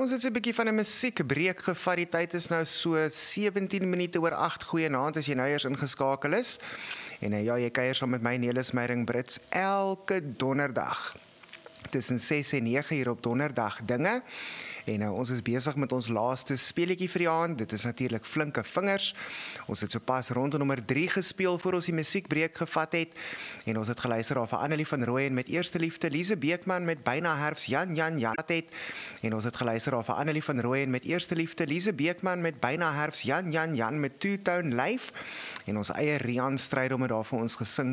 Ons het so 'n bietjie van 'n musiekbreek gevat. Die tyd is nou so 17 minute oor 8. Goeienaand as jy nou eers ingeskakel is. En ja, jy kuier saam met my Nelis Meyering Brits elke donderdag tussen 6 en 9 hier op donderdag dinge. En ons is besig met ons laaste speletjie vir die aand. Dit is natuurlik Flinke Vingers. Ons het sopas ronde nommer 3 gespeel voor ons die musiekbreek gevat het. En ons het geluister af vir Annelie van Rooyen met Eerste Liefde, Lise Beekman met Byna Herfs, Jan het. En ons het geluister af vir Annelie van Rooyen met Eerste Liefde, Lise Beekman met Byna Herfs, Jan met Two Tone Life. En ons eie Rian Strydom het daar vir ons gesing